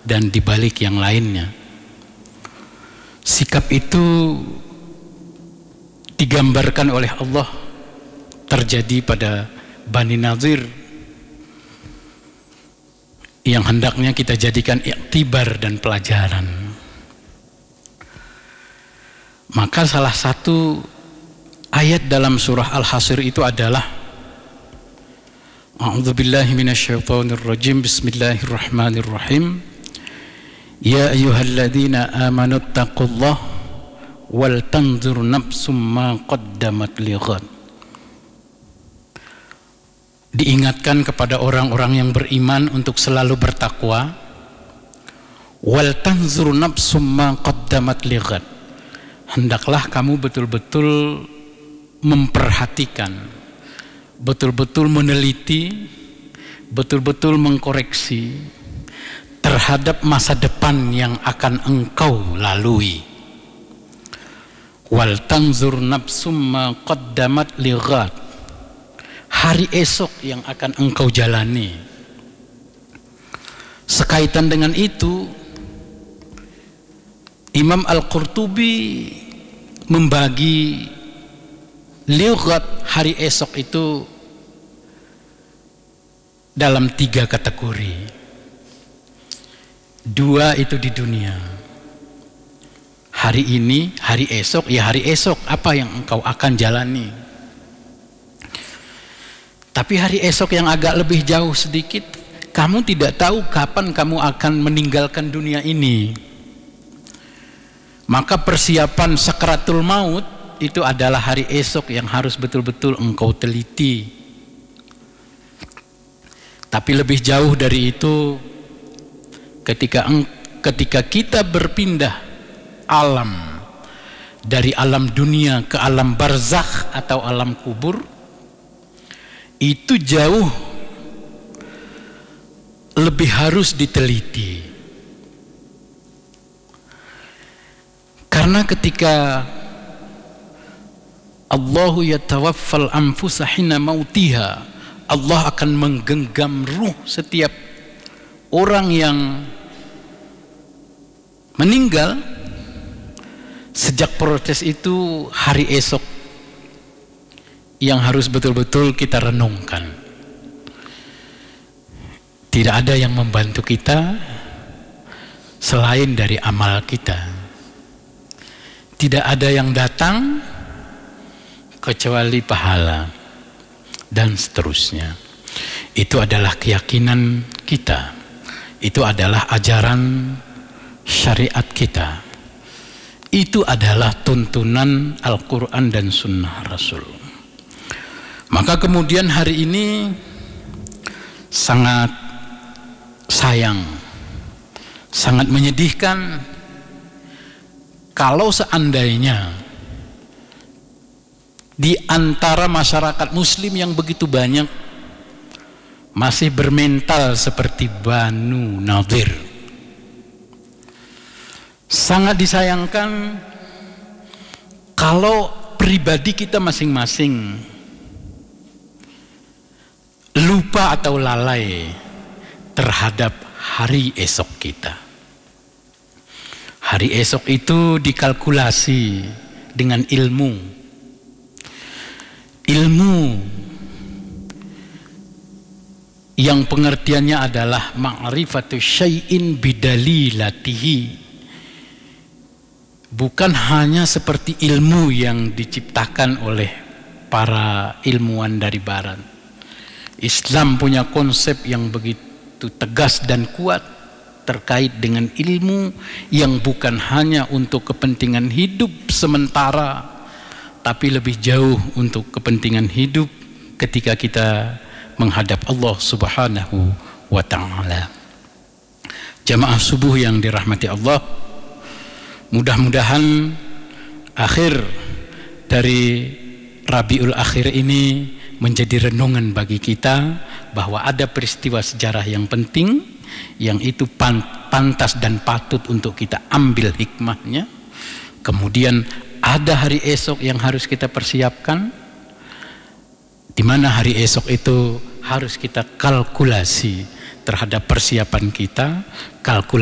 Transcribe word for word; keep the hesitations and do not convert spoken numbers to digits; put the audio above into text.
dan di balik yang lainnya. Sikap itu digambarkan oleh Allah terjadi pada Bani Nadir yang hendaknya kita jadikan iktibar dan pelajaran. Maka salah satu ayat dalam surah Al-Hashr itu adalah A'udzubillahi minasyaitonir rajim, bismillahirrahmanirrahim. Ya ayyuhalladzina amanu taqullaha wal tanzur nafsum ma qaddamat lighad. Diingatkan kepada orang-orang yang beriman untuk selalu bertakwa. Wal tanzur nafsum ma qaddamat lighad. Hendaklah kamu betul-betul memperhatikan, betul-betul meneliti, betul-betul mengkoreksi terhadap masa depan yang akan engkau lalui. Wal tanzur nafsum ma qaddamat lighad. Hari esok yang akan engkau jalani. Sekaitan dengan itu, Imam Al-Qurtubi membagi lighad hari esok itu dalam tiga kategori. Dua itu di dunia. Hari ini, hari esok, ya hari esok apa yang engkau akan jalani. Tapi hari esok yang agak lebih jauh sedikit, kamu tidak tahu kapan kamu akan meninggalkan dunia ini. Maka persiapan sakaratul maut itu adalah hari esok yang harus betul-betul engkau teliti. Tapi lebih jauh dari itu, ketika ketika kita berpindah alam dari alam dunia ke alam barzakh atau alam kubur, itu jauh lebih harus diteliti. Karena ketika Allahu yatawaffal anfusa hina mautiha, Allah akan menggenggam ruh setiap orang yang meninggal. Sejak proses itu, hari esok yang harus betul-betul kita renungkan. Tidak ada yang membantu kita selain dari amal kita. Tidak ada yang datang kecuali pahala, dan seterusnya. Itu adalah keyakinan kita. Itu adalah ajaran syariat kita. Itu adalah tuntunan Al-Quran dan Sunnah Rasul. Maka kemudian hari ini sangat sayang, sangat menyedihkan kalau seandainya di antara masyarakat muslim yang begitu banyak masih bermental seperti Banu Nadir. Sangat disayangkan kalau pribadi kita masing-masing lupa atau lalai terhadap hari esok kita. Hari esok itu dikalkulasi dengan ilmu. Ilmu yang pengertiannya adalah ma'rifatu syai'in bidalilatihi. Bukan hanya seperti ilmu yang diciptakan oleh para ilmuwan dari barat. Islam punya konsep yang begitu tegas dan kuat terkait dengan ilmu yang bukan hanya untuk kepentingan hidup sementara, tapi lebih jauh untuk kepentingan hidup ketika kita menghadap Allah Subhanahu wa ta'ala. Jamaah subuh yang dirahmati Allah, mudah-mudahan akhir dari Rabiul Akhir ini menjadi renungan bagi kita bahwa ada peristiwa sejarah yang penting yang itu pantas dan patut untuk kita ambil hikmahnya. Kemudian ada hari esok yang harus kita persiapkan, di mana hari esok itu harus kita kalkulasi terhadap persiapan kita, kalkulasi